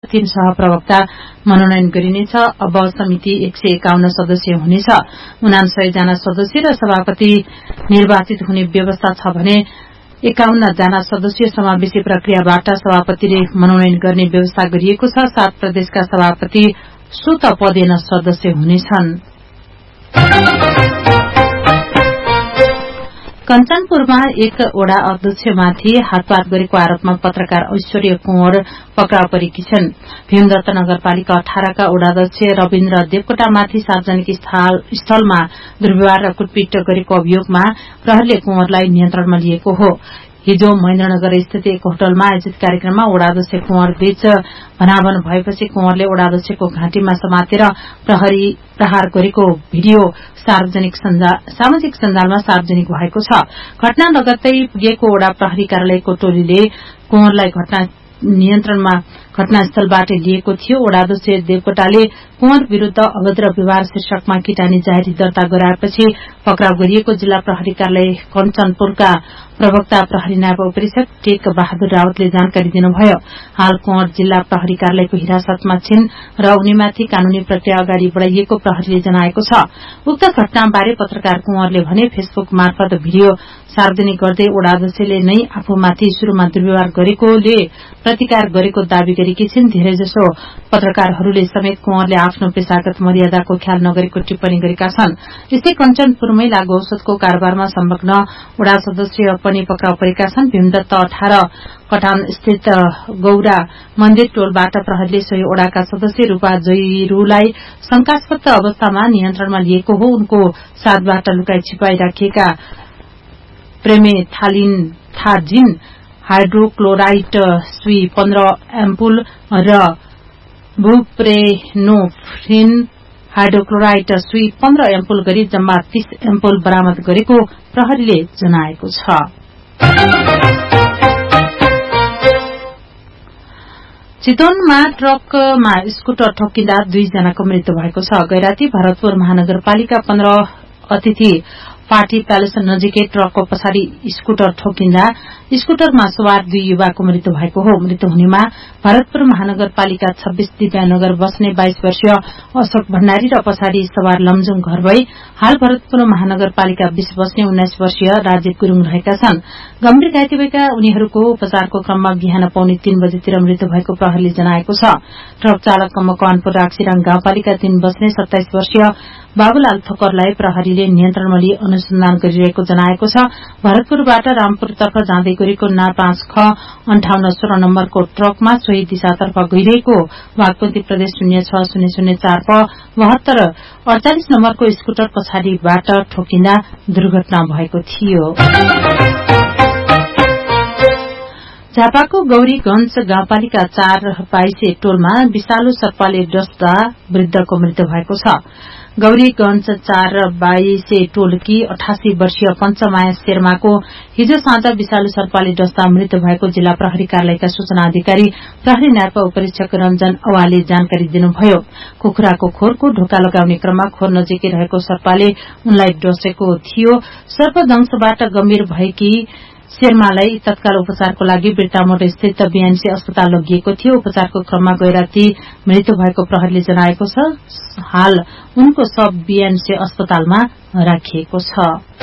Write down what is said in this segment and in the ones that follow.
3 सहप्रवक्ता मनोनयन गरिनेछ। अब समिति 151 सदस्य हुनेछ। 99 जना सदस्य र सभापति निर्वाचित हुने व्यवस्था छ भने 51 जना सदस्य समावेशी प्रक्रियाबाट सभापतिले मनोनयन गर्ने व्यवस्था गरिएको छ। 7 प्रदेशका सभापति स्वत पदेन सदस्य हुनेछन्। कञ्चनपुरमा एक वडा अध्यक्षमाथि हातपात गरेको आरोपमा पत्रकार ऐश्वर्य कुँवर पक्राउ परेकी छन्। भीमदत्त नगरपालिका 18 का वडाध्यक्ष रविन्द्र देवकोटामाथि सार्वजनिक स्थलमा दुर्व्यवहार र कुटपिट गरेको अभियोगमा प्रहरीले कुँवरलाई नियन्त्रणमा लिएको हो। हिजो महेन्द्रनगर स्थित एक होटलमा आयोजित कार्यक्रममा वडाध्यक्ष कुँवर बीच भनाभन भएपछि कुँवरले वडाध्यक्षको घाँटीमा समातेर प्रहार गरेको भिडियो सामाजिक सञ्जालमा सार्वजनिक भएको छ। घटना लगत्तै पुगेको वडा प्रहरी कार्यालयको टोलीले कुँवरलाई घटनास्थलबाट लिएको थियो। वडाध्यक्ष देवकोटाले कुँवर विरूद्ध अभद्र व्यवहार शीर्षकमा किटानी जाहेरी दर्ता गराएपछि पक्राउ गरिएको जिल्ला प्रहरी कार्यालय कञ्चनपुरका प्रवक्ता प्रहरी नायब उपरीक्षक टेक बहादुर रावतले जानकारी दिनुभयो। हाल कुँवर जिल्ला प्रहरी कार्यालयको हिरासतमा छिन् र उनीमाथि कानूनी प्रक्रिया अगाडि बढ़ाइएको प्रहरीले जनाएको छ। उक्त घटनाबारे पत्रकार कुँवरले भने फेसबुक मार्फत भिडियो सार्वजनिक गर्दै वडाध्यक्षले नै आफूमाथि शुरूमा दुर्व्यवहार गरेकोले प्रतिकार गरेको दावी गरेकी छिन्। धेरैजसो पत्रकारहरूले समेत कुँवरले आफ्नो पेशागत मर्यादाको ख्याल नगरेको टिप्पणी गरेका छन्। यस्तै कञ्चनपुरमै लागू औषधको कारोबारमा संलग्न वडा सदस्य पनि पक्राउ परेका छन्। भीमदत्त 18 कटान स्थित गौरा मन्दिर टोलबाट प्रहरीले सोही वडाका सदस्य रूपा जयरूलाई शंकास्पद अवस्थामा नियन्त्रणमा लिएको हो। उनको साथबाट लुकाई छिपाई राखिएका प्रेमेथाजिन हाइड्रोक्लोराइड सुई 15 एम्पुल र बुप्रेनोफ्रिन हाइड्रोक्लोराइड सुई 15 एम्पुल गरी जम्मा 30 एम्पुल बरामद गरेको प्रहरीले जनाएको छ। चितवनमा ट्रकमा स्कुटर ठोकिँदा 2 जनाको मृत्यु भएको छ। गैराती भरतपुर महानगरपालिका 15 अतिथि पार्टी प्यालेस नजिकै ट्रकको पछाडि स्कुटर ठोकिँदा स्कुटरमा सवार 2 युवाको मृत्यु भएको हो। मृत्यु हुनेमा भरतपुर महानगरपालिका 26 दिव्यानगर बस्ने 22 वर्षीय अशोक भण्डारी र पछाडि सवार लमजुङ घर भई हाल भरतपुर महानगरपालिका 20 बस्ने 19 वर्षीय राजीव गुरूङ रहेका छन्। गम्भीर घाइते भएका उनीहरूको उपचारको क्रममा बिहान 2:45 बजेतिर मृत्यु भएको प्रहरीले जनाएको छ। ट्रक चालक मकवानपुर राक्सीराङ गाउँपालिका 3 बस्ने 27 वर्षीय बाबुलाल ठोकरलाई प्रहरीले नियन्त्रणमा लिई अनुसन्धान गरिरहेको जनाएको छ। भरतपुरबाट रामपुरतर्फ जाँदै गरेको ना 5 ख 5816 नम्बरको ट्रकमा सोही दिशातर्फ गइरहेको वागपन्ती प्रदेश 06004 प 7248 नम्बरको स्कुटर पछाडिबाट ठोकिँदा दुर्घटना भएको थियो। झापाको गौरीगंज गाउँपालिका 4 बाइसे टोलमा विषालु सर्पले डस्दा वृद्धको मृत्यु भएको छ। गौरीगंज 4 बाइसे टोलकी 88 वर्षीय पञ्चमाया शेर्माको हिजो साँझ विषालु सर्पले डस्दा मृत्यु भएको जिल्ला प्रहरी कार्यालयका सूचना अधिकारी प्रहरी नायब उपरीक्षक रञ्जन अवालले जानकारी दिनुभयो। कुखुराको खोरको ढोका लगाउने क्रममा खोर नजिकै रहेको सर्पले उनलाई डसेको थियो। सर्पदंशबाट गम्भीर भएकी शेर्मालाई तत्काल उपचारको लागि बिर्तामोड स्थित बीएनसी अस्पताल लगिएको थियो। उपचारको क्रममा गैराती मृत्यु भएको प्रहरीले जनाएको छ। हाल उनको शव बीएनसी अस्पतालमा राखिएको छ।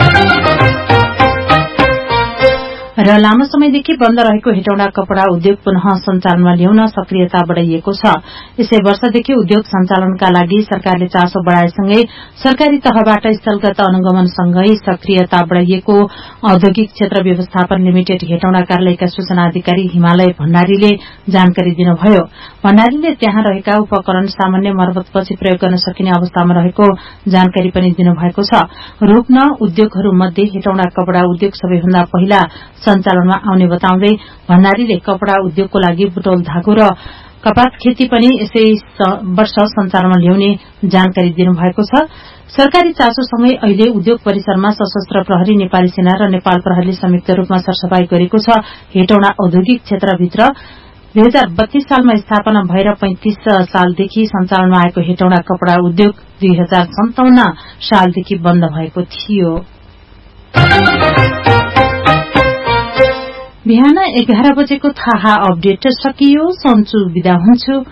र लामो समयदेखि बन्द रहेको हेटौँडा कपड़ा उद्योग पुनः सञ्चालनमा ल्याउन सक्रियता बढ़ाइएको छ। यसै वर्षदेखि उद्योग सञ्चालनका लागि सरकारले चासो बढ़ाएसँगै सरकारी तहबाट स्थलगत अनुगमनसँगै सक्रियता बढ़ाइएको औद्योगिक क्षेत्र व्यवस्थापन लिमिटेड हेटौँडा कार्यालयका सूचना अधिकारी हिमालय भण्डारीले जानकारी दिनुभयो। भण्डारीले त्यहाँ रहेका उपकरण सामान्य मर्मतपछि प्रयोग गर्न सकिने अवस्थामा रहेको जानकारी पनि दिनुभएको छ। रोक्न उद्योगहरूमध्ये हेटौँडा कपड़ा उद्योग सबैभन्दा पहिला सञ्चालनमा आउने बताउँदै भण्डारीले कपड़ा उद्योगको लागि बुटोल धागो र कपास खेती पनि यसै वर्ष सञ्चालनमा ल्याउने जानकारी दिनुभएको छ। सरकारी चासोसँगै अहिले उद्योग परिसरमा सशस्त्र प्रहरी, नेपाली सेना र नेपाल प्रहरीले संयुक्त रूपमा सरसफाई गरेको छ। हेटौँडा औद्योगिक क्षेत्रभित्र 2032 सालमा स्थापना भएर 35 सालदेखि सञ्चालनमा आएको हेटौँडा कपड़ा उद्योग 2057 सालदेखि बन्द भएको थियो। बिहान 11 बजेको थाहा अपडेट सकियो। सन्चु बिदा हुन्छु।